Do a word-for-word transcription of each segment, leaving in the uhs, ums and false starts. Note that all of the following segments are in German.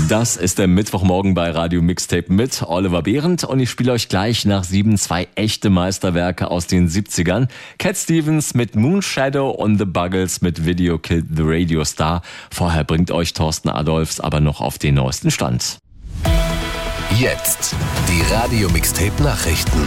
Das ist der Mittwochmorgen bei Radio Mixtape mit Oliver Behrendt und ich spiele euch gleich nach sieben zwei echte Meisterwerke aus den siebzigern. Cat Stevens mit Moonshadow und The Buggles mit Video Killed the Radio Star. Vorher bringt euch Thorsten Adolphs aber noch auf den neuesten Stand. Jetzt die Radio Mixtape Nachrichten.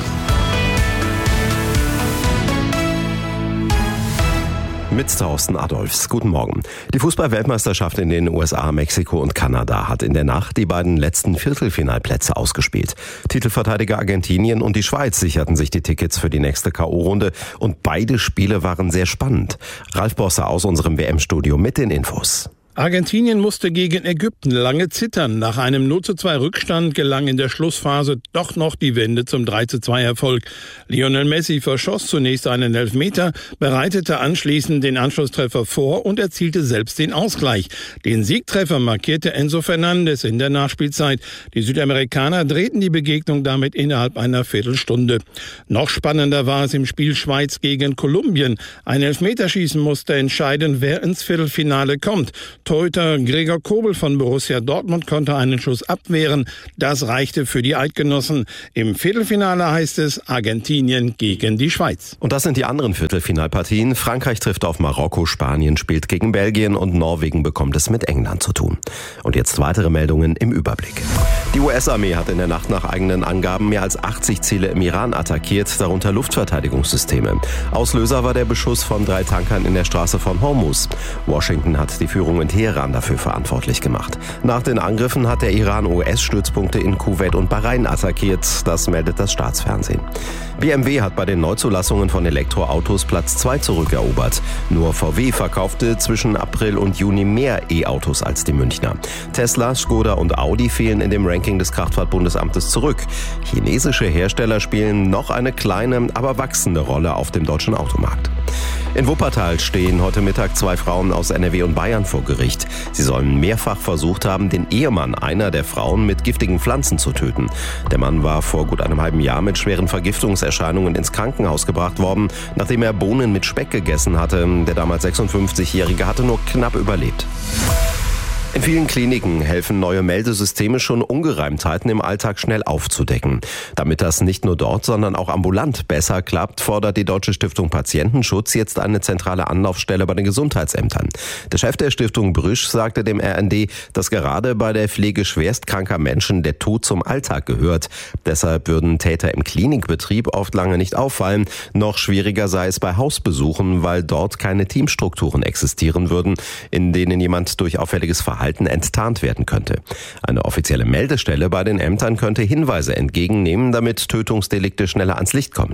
Mit Thorsten Adolphs. Guten Morgen. Die Fußball-Weltmeisterschaft in den U S A, Mexiko und Kanada hat in der Nacht die beiden letzten Viertelfinalplätze ausgespielt. Titelverteidiger Argentinien und die Schweiz sicherten sich die Tickets für die nächste K O-Runde und beide Spiele waren sehr spannend. Ralf Bosse aus unserem W M-Studio mit den Infos. Argentinien musste gegen Ägypten lange zittern. Nach einem null zu zwei Rückstand gelang in der Schlussphase doch noch die Wende zum drei zu zwei Erfolg. Lionel Messi verschoss zunächst einen Elfmeter, bereitete anschließend den Anschlusstreffer vor und erzielte selbst den Ausgleich. Den Siegtreffer markierte Enzo Fernandes in der Nachspielzeit. Die Südamerikaner drehten die Begegnung damit innerhalb einer Viertelstunde. Noch spannender war es im Spiel Schweiz gegen Kolumbien. Ein Elfmeterschießen musste entscheiden, wer ins Viertelfinale kommt. Torhüter Gregor Kobel von Borussia Dortmund konnte einen Schuss abwehren. Das reichte für die Eidgenossen. Im Viertelfinale heißt es Argentinien gegen die Schweiz. Und das sind die anderen Viertelfinalpartien. Frankreich trifft auf Marokko, Spanien spielt gegen Belgien und Norwegen bekommt es mit England zu tun. Und jetzt weitere Meldungen im Überblick. Die U S-Armee hat in der Nacht nach eigenen Angaben mehr als achtzig Ziele im Iran attackiert, darunter Luftverteidigungssysteme. Auslöser war der Beschuss von drei Tankern in der Straße von Hormuz. Washington hat die Führung in Teheran dafür verantwortlich gemacht. Nach den Angriffen hat der Iran U S-Stützpunkte in Kuwait und Bahrain attackiert. Das meldet das Staatsfernsehen. B M W hat bei den Neuzulassungen von Elektroautos Platz zwei zurückerobert. Nur V W verkaufte zwischen April und Juni mehr E-Autos als die Münchner. Tesla, Skoda und Audi fehlen in dem Ranking des Kraftfahrtbundesamtes zurück. Chinesische Hersteller spielen noch eine kleine, aber wachsende Rolle auf dem deutschen Automarkt. In Wuppertal stehen heute Mittag zwei Frauen aus N R W und Bayern vor Gericht. Sie sollen mehrfach versucht haben, den Ehemann einer der Frauen mit giftigen Pflanzen zu töten. Der Mann war vor gut einem halben Jahr mit schweren Vergiftungserscheinungen ins Krankenhaus gebracht worden, nachdem er Bohnen mit Speck gegessen hatte. Der damals sechsundfünfzigjährige hatte nur knapp überlebt. In vielen Kliniken helfen neue Meldesysteme schon, Ungereimtheiten im Alltag schnell aufzudecken. Damit das nicht nur dort, sondern auch ambulant besser klappt, fordert die Deutsche Stiftung Patientenschutz jetzt eine zentrale Anlaufstelle bei den Gesundheitsämtern. Der Chef der Stiftung Brüsch sagte dem R N D, dass gerade bei der Pflege schwerstkranker Menschen der Tod zum Alltag gehört. Deshalb würden Täter im Klinikbetrieb oft lange nicht auffallen. Noch schwieriger sei es bei Hausbesuchen, weil dort keine Teamstrukturen existieren würden, in denen jemand durch auffälliges Verhalten enttarnt werden könnte. Eine offizielle Meldestelle bei den Ämtern könnte Hinweise entgegennehmen, damit Tötungsdelikte schneller ans Licht kommen.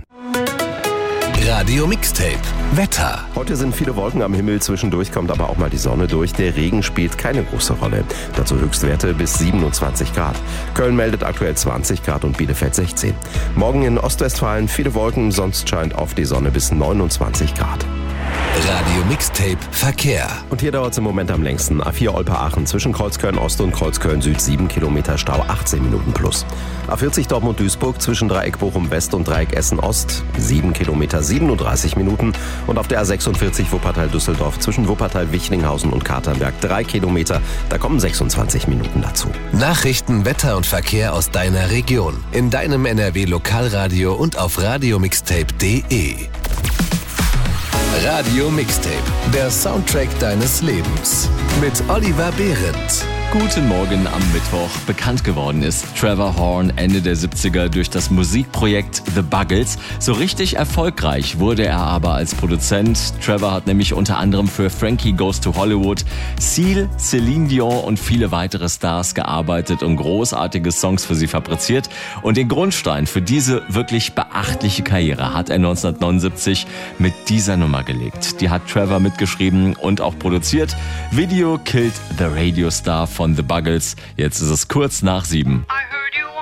Radio Mixtape Wetter. Heute sind viele Wolken am Himmel, zwischendurch kommt aber auch mal die Sonne durch. Der Regen spielt keine große Rolle. Dazu Höchstwerte bis siebenundzwanzig Grad. Köln meldet aktuell zwanzig Grad und Bielefeld sechzehn. Morgen in Ostwestfalen viele Wolken, sonst scheint oft die Sonne bis neunundzwanzig Grad. Radio Mixtape Verkehr. Und hier dauert es im Moment am längsten. A vier Olpe-Aachen zwischen Kreuzköln Ost und Kreuzköln Süd sieben Kilometer Stau, achtzehn Minuten plus. A vierzig Dortmund-Duisburg zwischen Dreieck Bochum West und Dreieck Essen Ost sieben Kilometer, siebenunddreißig Minuten. Und auf der A sechsundvierzig Wuppertal-Düsseldorf zwischen Wuppertal-Wichlinghausen und Katernberg drei Kilometer. Da kommen sechsundzwanzig Minuten dazu. Nachrichten, Wetter und Verkehr aus deiner Region. In deinem N R W Lokalradio und auf radiomixtape punkt de. Radio Mixtape, der Soundtrack deines Lebens. Mit Oliver Behrendt. Guten Morgen am Mittwoch. Bekannt geworden ist Trevor Horn Ende der siebziger durch das Musikprojekt The Buggles. So richtig erfolgreich wurde er aber als Produzent. Trevor hat nämlich unter anderem für Frankie Goes to Hollywood, Seal, Celine Dion und viele weitere Stars gearbeitet und großartige Songs für sie fabriziert. Und den Grundstein für diese wirklich beachtliche Karriere hat er neunzehnhundertneunundsiebzig mit dieser Nummer gelegt. Die hat Trevor mitgeschrieben und auch produziert. Video Killed the Radio Star von The Buggles. Jetzt ist es kurz nach sieben.